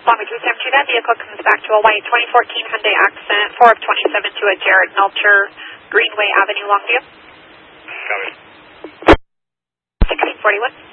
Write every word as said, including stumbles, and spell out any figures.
Long Beach three seven two, that vehicle comes back to a white twenty fourteen Hyundai Accent, four of twenty-seven to a Jared Melcher, Greenway Avenue, Longview. Copy. sixteen forty-one.